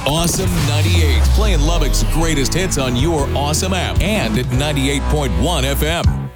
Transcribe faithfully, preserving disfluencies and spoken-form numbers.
Awesome ninety-eight, playing Lubbock's greatest hits on your Awesome app and at ninety-eight point one F M.